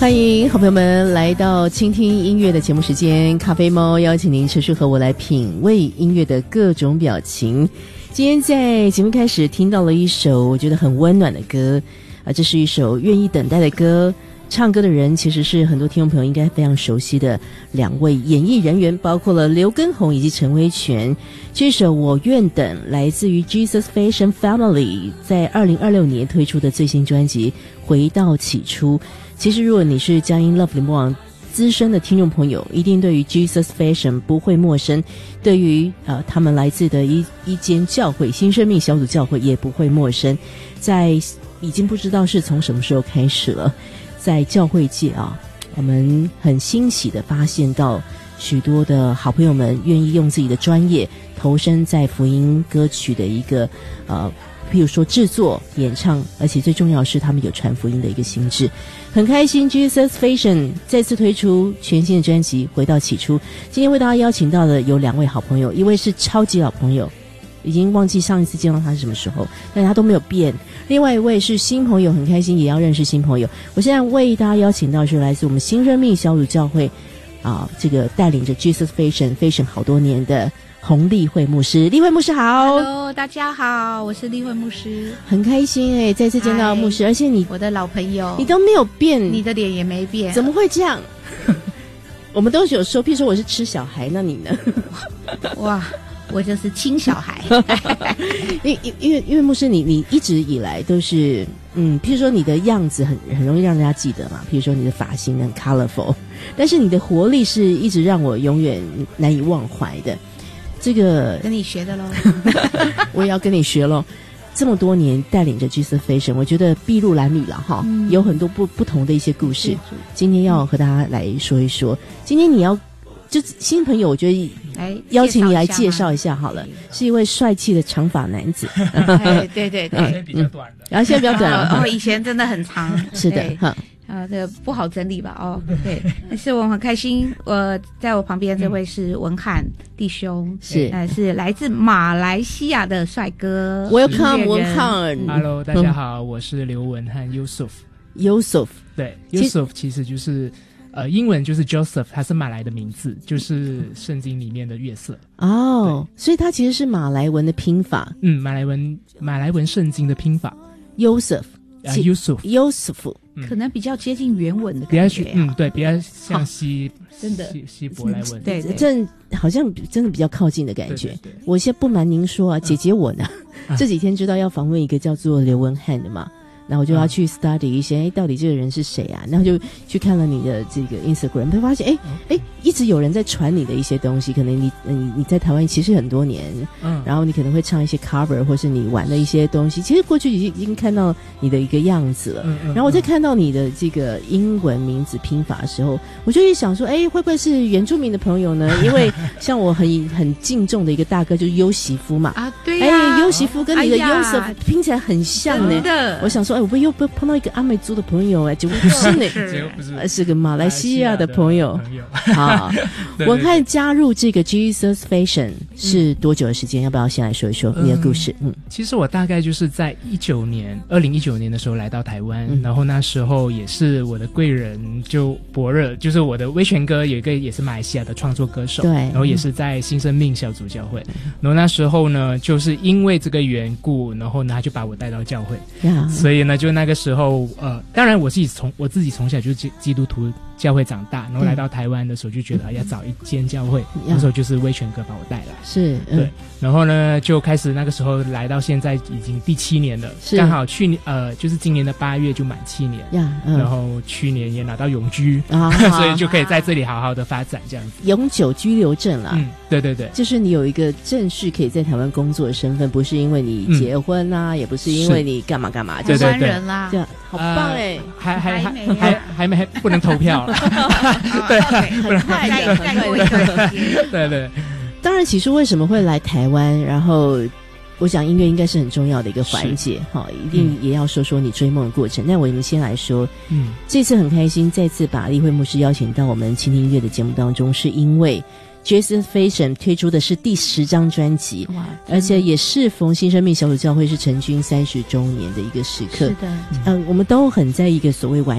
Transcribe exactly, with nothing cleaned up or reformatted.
欢迎好朋友们来到倾听音乐的节目时间，咖啡猫邀请您持续和我来品味音乐的各种表情。今天在节目开始听到了一首我觉得很温暖的歌啊，这是一首愿意等待的歌，唱歌的人其实是很多听众朋友应该非常熟悉的两位演艺人员，包括了刘畊宏以及陈威全。这首我愿等来自于 Jesus Fashion Family 在二零二六年推出的最新专辑回到起初。其实如果你是佳音 Love 联播网资深的听众朋友，一定对于 Jesus Fashion 不会陌生，对于呃他们来自的一一间教会新生命小组教会也不会陌生。在已经不知道是从什么时候开始了，在教会界啊，我们很欣喜的发现到许多的好朋友们愿意用自己的专业投身在福音歌曲的一个呃譬如说制作演唱，而且最重要的是他们有传福音的一个心智。很开心 Jesus Fashion 再次推出全新的专辑回到起初。今天为大家邀请到的有两位好朋友，一位是超级老朋友，已经忘记上一次见到他是什么时候，但他都没有变。另外一位是新朋友，很开心也要认识新朋友。我现在为大家邀请到是来自我们新生命小组教会啊，这个带领着 Jesus Fashion Fashion 好多年的洪丽慧牧师。丽慧牧师好。 Hello， 大家好，我是丽慧牧师。 很开心哎，再次见到牧师，而且你我的老朋友， 你都没有变， 你的脸也没变， 怎么会这样？我们都有说，譬如说我是吃小孩，那你呢？ 哇，我就是亲小孩。 因因因为因为牧师你你一直以来都是嗯，譬如说你的样子很很容易让人家记得嘛，譬如说你的发型很 colorful， 但是你的活力是一直让我永远难以忘怀的。这个跟你学的咯。 我也要跟你学咯。这么多年带领着 Jesus Fashion， 我觉得筚路蓝缕了哈、嗯，有很多不不同的一些故事。今天要和大家来说一说。今天你要就新朋友，我觉得来邀请你来介绍一下好了，是一位帅气的长发男子。 哎，对对对， 现在比较短的， 然后现在比较短了。 哦，以前真的很长。 是的，哈。 啊，这个不好整理吧？哦，对，是我很开心。我在我旁边这位是文翰弟兄， 是， 呃，是来自马来西亚的帅哥。 Welcome， 文翰。 Hello， 大家好，我是刘文翰 Yusuf。Yusuf， 对 ，Yusuf 其实就是呃，英文就是 Joseph， 它是马来的名字，就是圣经里面的月色。 哦，所以它其实是马来文的拼法。 嗯，马来文马来文圣经的拼法。 Yusuf。 啊 ，Yusuf Yusuf， 可能比较接近原文的感觉， 比较嗯，对，比较像希真的希希伯来文， 对对， 这好像真的比较靠近的感觉。 对对对， 我先不瞒您说啊，姐姐我呢，啊、这几天知道要访问一个叫做刘文翰的嘛。然后我就要去 study 一些，哎、嗯，到底这个人是谁啊？然后就去看了你的这个 Instagram， 会发现，哎哎，一直有人在传你的一些东西。可能你你你在台湾其实很多年，嗯，然后你可能会唱一些 cover， 或是你玩的一些东西。其实过去已经已经看到你的一个样子了。嗯嗯。然后我在看到你的这个英文名字拼法的时候，我就一想说，哎，会不会是原住民的朋友呢？因为像我很很敬重的一个大哥就是优媳妇嘛。 啊，对呀、啊。 哎，优媳妇跟你的 Yusuf 拼起来很像呢。 真的。 我想说，哎。我又碰到一个阿美族的朋友哎，结果不是呢， 是是个马来西亚的朋友。好，文翰加入这个 Jesus Fashion 是多久的时间？要不要先来说一说你的故事？嗯， 其实我大概就是在一九年，二零一九年的时候来到台湾，嗯、然后那时候也是我的贵人就博热，就是我的威权哥有一个也是马来西亚的创作歌手， 对， 然后也是在新生命小组教会，嗯、然后那时候呢，就是因为这个缘故，然后呢他就把我带到教会， 呀， 所以呢。就那个时候，呃，当然我自己从我自己从小就是基基督徒教会长大，然后来到台湾的时候就觉得、嗯、要找一间教会，那时候就是威权哥把我带来， 是，嗯、 对，然后呢就开始那个时候来到现在已经第七年了，刚好去年呃就是今年的八月就满七年， 呀，嗯、 然后去年也拿到永居， 啊、 所以就可以在这里好好的发展这样子， 永久居留证了， 嗯，对对对， 就是你有一个正式可以在台湾工作的身份，不是因为你结婚啊，嗯、也不是因为你干嘛干嘛， 台湾人啦， 对，好棒哎、 呃，还还还还还没还不能投票。对， 很快的，很快的， 对对。 当然，起初为什么会来台湾？然后，我想音乐应该是很重要的一个环节，哈，一定也要说说你追梦的过程。那、嗯、我们先来说，嗯，这次很开心，再次把丽慧牧师邀请到我们倾听音乐的节目当中，是因为 Jesus Fashion 推出的是第十张专辑，而且也适逢新生命小组教会是成军三十周年的一个时刻。 是的， 嗯、呃，我们都很在意一个所谓完